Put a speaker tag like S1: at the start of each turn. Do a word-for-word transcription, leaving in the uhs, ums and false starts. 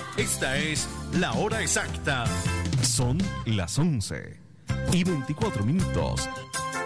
S1: Esta es la hora exacta.
S2: Son las once y veinticuatro minutos.